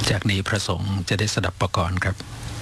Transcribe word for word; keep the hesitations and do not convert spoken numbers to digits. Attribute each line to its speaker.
Speaker 1: จากนี้พระสงฆ์จะได้สดับประกรณ์ครับ